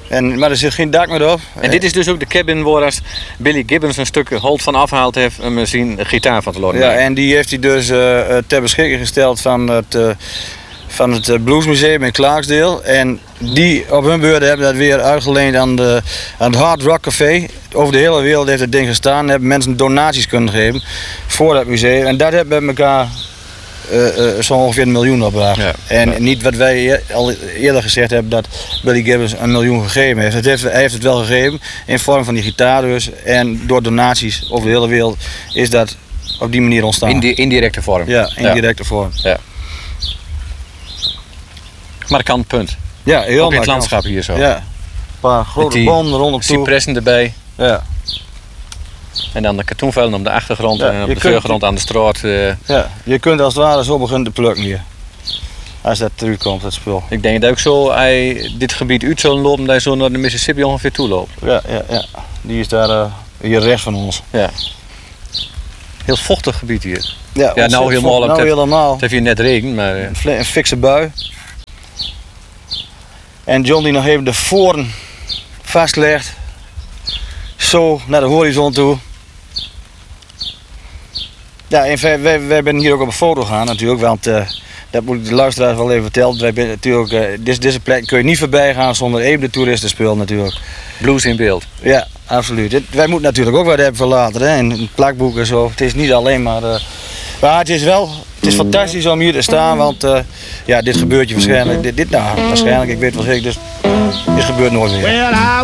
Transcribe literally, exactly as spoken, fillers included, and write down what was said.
En, maar er zit geen dak meer op. En dit is dus ook de cabin waar als Billy Gibbons een stuk holt van afgehaald heeft om zijn gitaar van te laten Ja, maken. en die heeft hij dus uh, ter beschikking gesteld van het, uh, van het Bluesmuseum in Clarksdale. En die op hun beurt hebben dat weer uitgeleend aan, de, aan het Hard Rock Café. Over de hele wereld heeft het ding gestaan. Hebben mensen donaties kunnen geven voor dat museum. En dat hebben met elkaar uh, uh, zo ongeveer een miljoen opgebracht. Ja, en ja. niet wat wij al eerder gezegd hebben dat Billy Gibbons een miljoen gegeven heeft. Het heeft. Hij heeft het wel gegeven in vorm van die gitaar dus. En door donaties over de hele wereld is dat op die manier ontstaan. In die indirecte vorm. Ja, indirecte ja. vorm. Ja. Markant punt. Ja, heel ook in het landschap hier zo. Ja. Een paar grote bomen rondom toe. Cypressen erbij. Ja. En dan de katoenvelden op de achtergrond ja, en op de voorgrond aan de straat. Uh... Ja, je kunt als het ware zo beginnen te plukken hier. Als dat terugkomt, dat spul. Ik denk dat ook zo, hij dit gebied uit zal lopen, dat hij zo naar de Mississippi ongeveer toe loopt. Ja, ja, ja. Die is daar uh, hier rechts van ons. Ja. Heel vochtig gebied hier. Ja, ja nou helemaal. Nou het, helemaal. Het heeft hier net regen, maar... Uh... Een, een fikse bui. En John die nog even de voren vastlegt. Zo naar de horizon toe. Ja, en wij, wij, wij zijn hier ook op een foto gaan natuurlijk, want uh, dat moet ik de luisteraars wel even vertellen. Wij zijn natuurlijk, uh, deze, deze plek kun je niet voorbij gaan zonder even de toeristenspul natuurlijk. Blues in beeld. Ja, absoluut. Dit, wij moeten natuurlijk ook wat hebben voor later, hè, in een plakboek en zo. Het is niet alleen maar... Uh, maar het is wel, het is fantastisch om hier te staan, want uh, ja, dit gebeurt je waarschijnlijk, dit, dit nou, waarschijnlijk, ik weet wel zeker, dus dit gebeurt nooit meer.